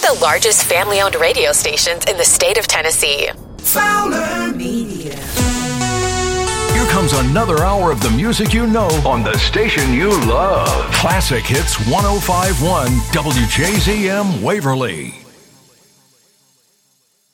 the largest family-owned radio stations in the state of Tennessee. Fowler Media. Here comes another hour of the music you know on the station you love. Classic Hits 105.1 WJZM Waverly.